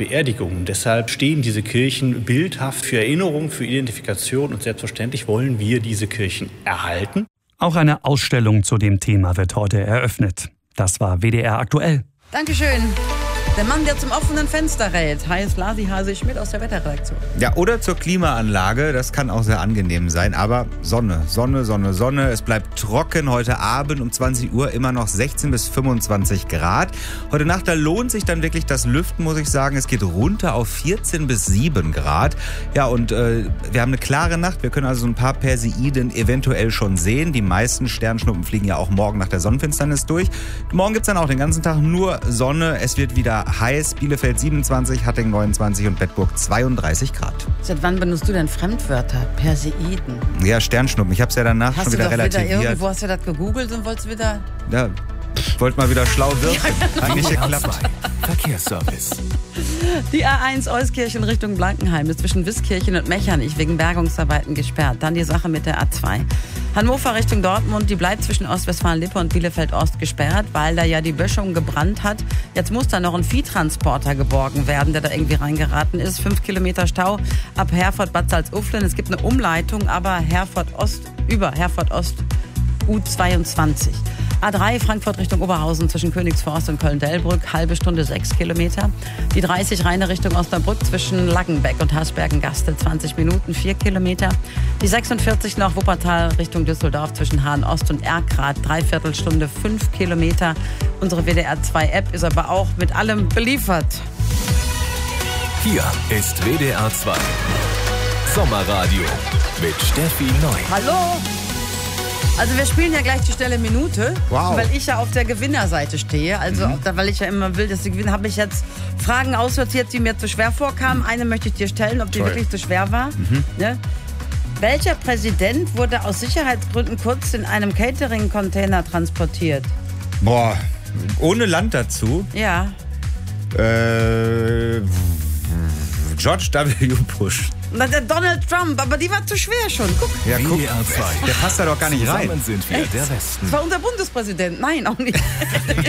Beerdigungen. Deshalb stehen diese Kirchen bildhaft für Erinnerung, für Identifikation und selbstverständlich wollen wir diese Kirchen erhalten. Auch eine Ausstellung zu dem Thema wird heute eröffnet. Das war WDR aktuell. Dankeschön. Der Mann, der zum offenen Fenster rät, heißt Lasi Hase-Schmidt aus der Wetterredaktion. Ja, oder zur Klimaanlage, das kann auch sehr angenehm sein, aber Sonne. Es bleibt trocken heute Abend um 20 Uhr, immer noch 16 bis 25 Grad. Heute Nacht, da lohnt sich dann wirklich das Lüften, muss ich sagen. Es geht runter auf 14 bis 7 Grad. Ja, und wir haben eine klare Nacht. Wir können also ein paar Perseiden eventuell schon sehen. Die meisten Sternschnuppen fliegen ja auch morgen nach der Sonnenfinsternis durch. Morgen gibt es dann auch den ganzen Tag nur Sonne. Es wird wieder heiß. Bielefeld 27, Hattingen 29 und Bedburg 32 Grad. Seit wann benutzt du denn Fremdwörter? Perseiden? Ja, Sternschnuppen. Ich habe es ja danach schon wieder relativiert. Irgendwo hast du das gegoogelt und wolltest wieder... Ja, wollte mal wieder schlau wirken. Ja, genau. Hat nicht geklappt. Verkehrsservice. Die A1 Euskirchen Richtung Blankenheim ist zwischen Wiskirchen und Mechernich wegen Bergungsarbeiten gesperrt. Dann die Sache mit der A2. Hannover Richtung Dortmund, die bleibt zwischen Ostwestfalen-Lippe und Bielefeld-Ost gesperrt, weil da ja die Böschung gebrannt hat. Jetzt muss da noch ein Viehtransporter geborgen werden, der da irgendwie reingeraten ist. 5 Kilometer Stau ab Herford-Bad Salzuflen. Es gibt eine Umleitung, aber über Herford-Ost U22. A3 Frankfurt Richtung Oberhausen zwischen Königsforst und Köln-Delbrück, halbe Stunde 6 Kilometer. Die 30 Rheine Richtung Osnabrück zwischen Laggenbeck und Hasbergen-Gastel 20 Minuten, 4 Kilometer. Die 46 nach Wuppertal Richtung Düsseldorf zwischen Hahn-Ost und Erkrath, dreiviertel Stunde, 5 Kilometer. Unsere WDR2-App ist aber auch mit allem beliefert. Hier ist WDR 2 Sommerradio mit Steffi Neu. Hallo! Also wir spielen ja gleich die schnelle Minute, weil ich ja auf der Gewinnerseite stehe. Also weil ich ja immer will, dass sie gewinnen, habe ich jetzt Fragen aussortiert, die mir zu schwer vorkamen. Eine möchte ich dir stellen, ob die wirklich zu schwer war. Ne? Welcher Präsident wurde aus Sicherheitsgründen kurz in einem Catering-Container transportiert? Boah, ohne Land dazu? Ja. George W. Bush. Na, der Donald Trump, aber die war zu schwer schon. Guck. Ja, guck, WDR 2. der passt da doch gar nicht rein. Zusammen sind wir der Westen. Das war unser Bundespräsident. Nein, auch nicht.